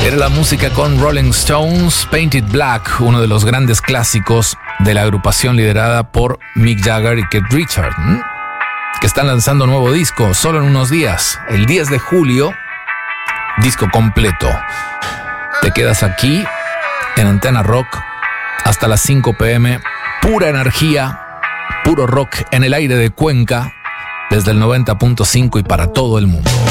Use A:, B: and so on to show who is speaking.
A: Era la música con Rolling Stones, Painted Black, uno de los grandes clásicos de la agrupación liderada por Mick Jagger y Keith Richards, que están lanzando nuevo disco solo en unos días, el 10 de julio, disco completo. Te quedas aquí en Antena Rock hasta las 5 p.m, pura energía, puro rock en el aire de Cuenca, desde el 90.5 y para todo el mundo.